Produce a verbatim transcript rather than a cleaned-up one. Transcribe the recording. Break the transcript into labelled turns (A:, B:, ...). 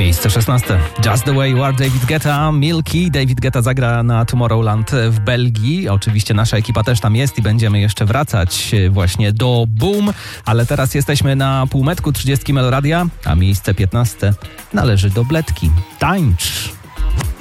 A: Miejsce szesnaste. Just the way you are, David Guetta, Milky. David Guetta zagra na Tomorrowland w Belgii. Oczywiście nasza ekipa też tam jest i będziemy jeszcze wracać właśnie do Boom. Ale teraz jesteśmy na półmetku trzydziestki Meloradia, a miejsce piętnaste należy do Bledki. Tańcz!